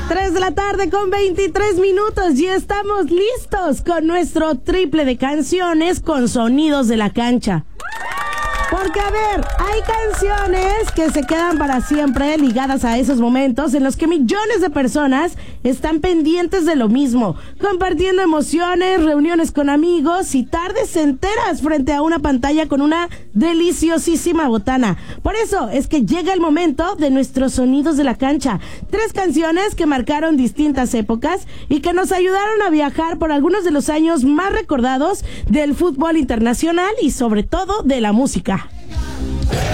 3 de la tarde con 23 minutos y estamos listos con nuestro triple de canciones con sonidos de la cancha. Porque, a ver, hay canciones que se quedan para siempre ligadas a esos momentos en los que millones de personas están pendientes de lo mismo, compartiendo emociones, reuniones con amigos y tardes enteras frente a una pantalla con una deliciosísima botana. Por eso es que llega el momento de nuestros sonidos de la cancha. 3 canciones que marcaron distintas épocas y que nos ayudaron a viajar por algunos de los años más recordados del fútbol internacional y sobre todo de la música.